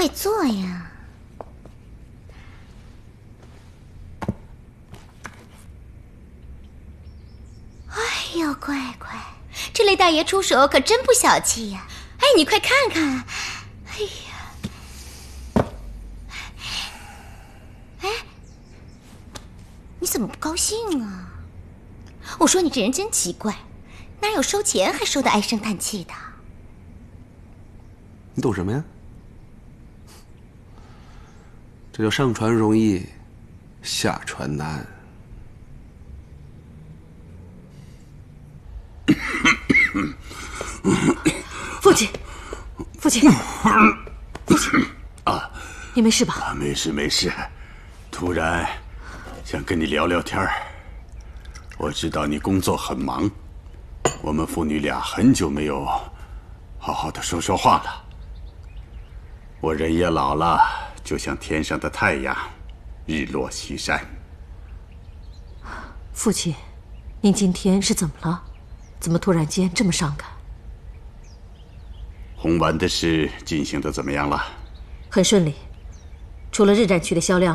会做呀。哎呦，乖乖，这雷大爷出手可真不小气呀！哎，你快看看，哎呀，哎，你怎么不高兴啊？我说你这人真奇怪，哪有收钱还收得唉声叹气的？ 你懂什么呀？这叫上船容易，下船难。 父亲，父亲，父亲啊， 你没事吧？ 没事没事，突然想跟你聊聊天儿。我知道你工作很忙，我们父女俩很久没有好好的说说话了。我人也老了，就像天上的太阳，日落西山。 父亲，您今天是怎么了？怎么突然间这么伤感？ 红丸的事进行的怎么样了？ 很顺利，除了日展区的销量